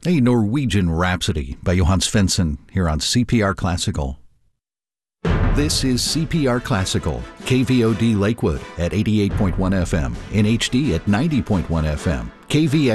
A Norwegian Rhapsody by Johan Svensson here on CPR Classical. This is CPR Classical, KVOD Lakewood at 88.1 FM, in HD at 90.1 FM, KVX